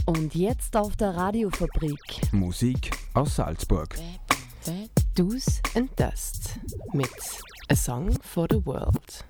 Und jetzt auf der Radiofabrik. Musik aus Salzburg. Do's and Dust mit A Song for the World.